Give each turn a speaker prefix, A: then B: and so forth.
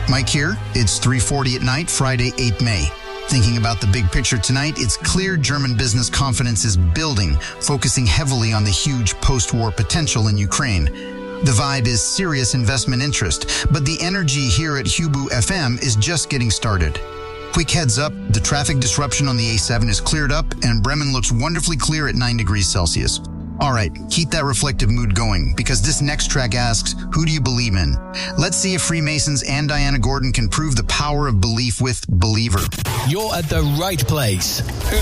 A: Mike here. It's 3:40 at night, Friday, 8th May. Thinking about the big picture tonight, it's clear German business confidence is building, focusing heavily on the huge post-war potential in Ukraine. The vibe is serious investment interest, but the energy here at Hubu FM is just getting started. Quick heads up, the traffic disruption on the A7 is cleared up and Bremen looks wonderfully clear at 9 degrees Celsius. All right, keep that reflective mood going because this next track asks, who do you believe in? Let's see if Freemasons and Diana Gordon can prove the power of belief with Believer.
B: You're at the right place.